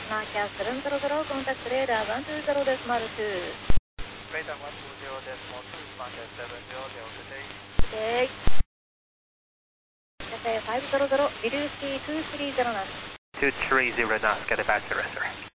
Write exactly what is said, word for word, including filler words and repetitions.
マーキャーセブンゼロゼロ、コンタクトレーダーワンツーゼロデシマルツー。 Radar one two zero decimal two, market seven zero zero, good day. Good day. Cafe five zero zero, reduce to two three zero knots. two three zero knots, get it back to rest, sir.